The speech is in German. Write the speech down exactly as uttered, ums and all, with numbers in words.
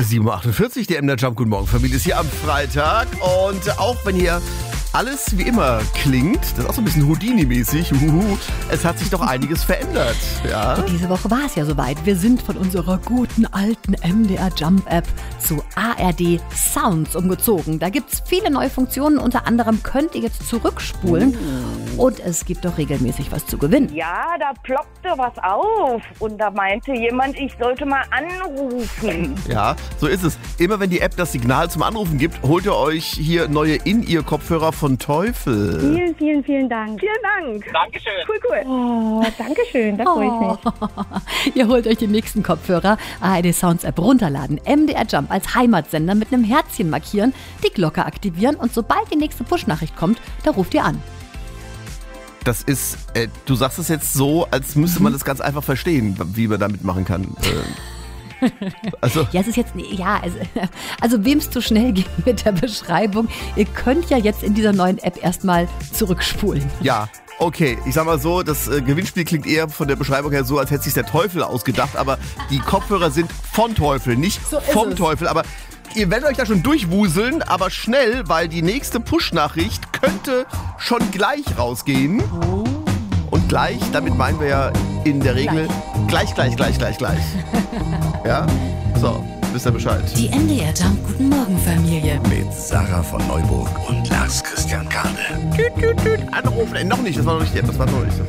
sieben Uhr achtundvierzig, der M D R Jump. Guten Morgen, Familie ist hier am Freitag. Und auch wenn hier alles wie immer klingt, das ist auch so ein bisschen Houdini-mäßig, uhuhu, es hat sich doch einiges verändert. Ja? Und diese Woche war es ja soweit. Wir sind von unserer guten alten M D R Jump App zu A R D Sounds umgezogen. Da gibt es viele neue Funktionen. Unter anderem könnt ihr jetzt zurückspulen. Und es gibt doch regelmäßig was zu gewinnen. Ja, da ploppte was auf und da meinte jemand, ich sollte mal anrufen. Ja, so ist es. Immer wenn die App das Signal zum Anrufen gibt, holt ihr euch hier neue In-Ear-Kopfhörer von Teufel. Vielen, vielen, vielen Dank. Vielen Dank. Dankeschön. Cool, cool. Oh, danke schön, da freue ich mich. Ihr holt euch die nächsten Kopfhörer, A R D Sounds App runterladen, M D R Jump als Heimatsender mit einem Herzchen markieren, die Glocke aktivieren und sobald die nächste Push-Nachricht kommt, da ruft ihr an. Das ist, äh, du sagst es jetzt so, als müsste man das ganz einfach verstehen, wie man damit machen kann. Äh, also Ja, es ist jetzt, ja, also, also wem es zu schnell geht mit der Beschreibung, ihr könnt ja jetzt in dieser neuen App erstmal zurückspulen. ja, okay, ich sag mal so, das äh, Gewinnspiel klingt eher von der Beschreibung her so, als hätte sich der Teufel ausgedacht, aber die Kopfhörer sind von Teufel, nicht So ist vom es. Teufel, aber ihr werdet euch da schon durchwuseln, aber schnell, weil die nächste Push-Nachricht könnte schon gleich rausgehen. Und gleich, damit meinen wir ja in der Regel gleich, gleich, gleich, gleich, gleich. Ja? So, wisst ihr Bescheid. Die M D R Jump Guten Morgen Familie. Mit Sarah von Neuburg und Lars Christian Kade. Tüt, tüt, tüt, anrufen. Äh, noch nicht, das war noch nicht, das war noch nicht.